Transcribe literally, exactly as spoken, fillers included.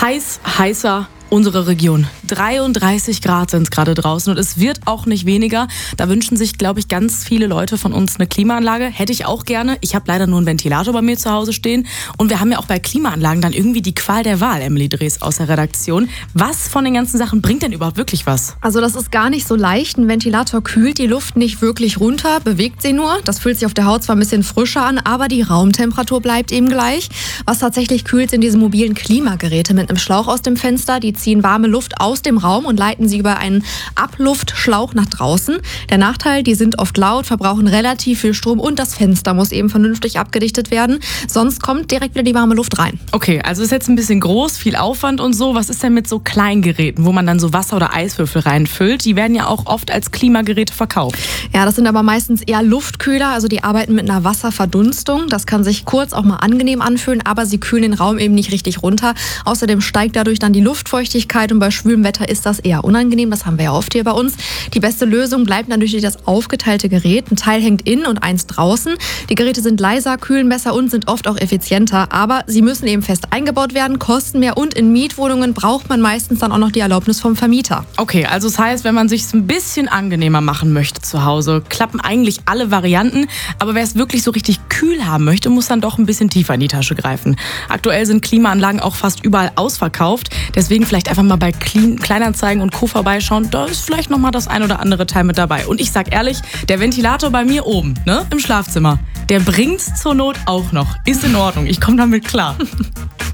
heiß, heißer unsere Region. dreiunddreißig Grad sind es gerade draußen und es wird auch nicht weniger. Da wünschen sich, glaube ich, ganz viele Leute von uns eine Klimaanlage. Hätte ich auch gerne. Ich habe leider nur einen Ventilator bei mir zu Hause stehen. Und wir haben ja auch bei Klimaanlagen dann irgendwie die Qual der Wahl, Emily Drees aus der Redaktion. Was von den ganzen Sachen bringt denn überhaupt wirklich was? Also das ist gar nicht so leicht. Ein Ventilator kühlt die Luft nicht wirklich runter, bewegt sie nur. Das fühlt sich auf der Haut zwar ein bisschen frischer an, aber die Raumtemperatur bleibt eben gleich. Was tatsächlich kühlt, sind diese mobilen Klimageräte mit einem Schlauch aus dem Fenster. Die ziehen warme Luft aus dem Raum und leiten sie über einen Abluftschlauch nach draußen. Der Nachteil, die sind oft laut, verbrauchen relativ viel Strom und das Fenster muss eben vernünftig abgedichtet werden. Sonst kommt direkt wieder die warme Luft rein. Okay, also ist jetzt ein bisschen groß, viel Aufwand und so. Was ist denn mit so Kleingeräten, wo man dann so Wasser- oder Eiswürfel reinfüllt? Die werden ja auch oft als Klimageräte verkauft. Ja, das sind aber meistens eher Luftkühler, also die arbeiten mit einer Wasserverdunstung. Das kann sich kurz auch mal angenehm anfühlen, aber sie kühlen den Raum eben nicht richtig runter. Außerdem steigt dadurch dann die Luftfeuchtigkeit und bei schwülem Wetter ist das eher unangenehm. Das haben wir ja oft hier bei uns. Die beste Lösung bleibt natürlich das aufgeteilte Gerät. Ein Teil hängt innen und eins draußen. Die Geräte sind leiser, kühlen besser und sind oft auch effizienter. Aber sie müssen eben fest eingebaut werden, kosten mehr und in Mietwohnungen braucht man meistens dann auch noch die Erlaubnis vom Vermieter. Okay, also das heißt, wenn man sich es ein bisschen angenehmer machen möchte zu Hause, klappen eigentlich alle Varianten. Aber wer es wirklich so richtig kühl haben möchte, muss dann doch ein bisschen tiefer in die Tasche greifen. Aktuell sind Klimaanlagen auch fast überall ausverkauft. Deswegen vielleicht einfach mal bei Clean, Kleinanzeigen und Co. vorbeischauen. Da ist vielleicht noch mal das ein oder andere Teil mit dabei. Und ich sag ehrlich, der Ventilator bei mir oben, ne, im Schlafzimmer, der bringt's zur Not auch noch. Ist in Ordnung, ich komme damit klar.